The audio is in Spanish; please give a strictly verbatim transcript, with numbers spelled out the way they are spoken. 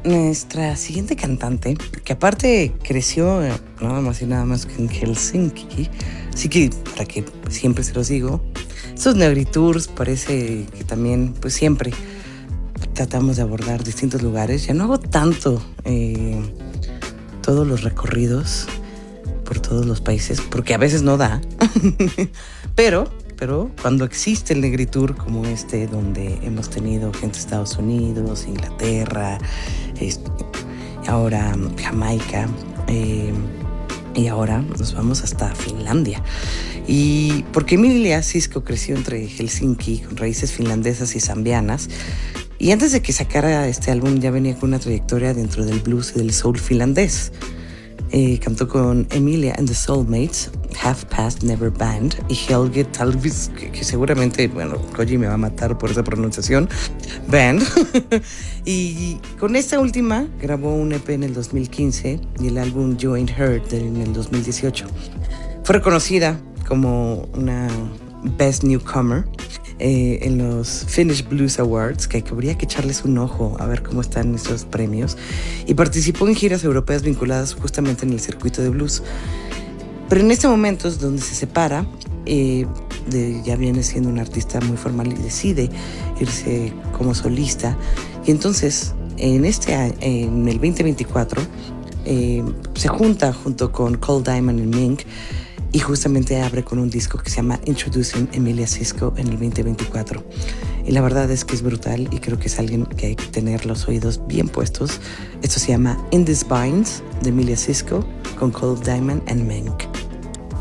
Nuestra siguiente cantante, que aparte creció eh, nada más y nada más que en Helsinki, así que para que siempre se los digo, estos Negritours parece que también, pues siempre tratamos de abordar distintos lugares. Ya no hago tanto eh, todos los recorridos por todos los países, porque a veces no da, pero, pero cuando existe el Negritour como este, donde hemos tenido gente de Estados Unidos, Inglaterra, este, ahora Jamaica, eh, y ahora nos vamos hasta Finlandia. Y porque Emilia Sisko creció entre Helsinki, con raíces finlandesas y zambianas, y antes de que sacara este álbum ya venía con una trayectoria dentro del blues y del soul finlandés. Eh, cantó con Emilia and the Soulmates, Half Past Never Band y Helge Talvis, que, que seguramente, bueno, Koji me va a matar por esa pronunciación, Band. Y con esta última grabó un E P en el dos mil quince y el álbum You Ain't Heard en el dos mil dieciocho. Fue reconocida como una Best Newcomer eh, en los Finnish Blues Awards, que habría que echarles un ojo a ver cómo están estos premios, y participó en giras europeas vinculadas justamente en el circuito de blues. Pero en este momento es donde se separa, eh, de, ya viene siendo un artista muy formal y decide irse como solista, y entonces en, este, en el veinte veinticuatro eh, se junta junto con Cole Diamond y Mink, y justamente abre con un disco que se llama Introducing Emilia Sisko en el veinte veinticuatro. Y la verdad es que es brutal y creo que es alguien que hay que tener los oídos bien puestos. Esto se llama In These Vines de Emilia Sisko con Cole Diamond and Mink.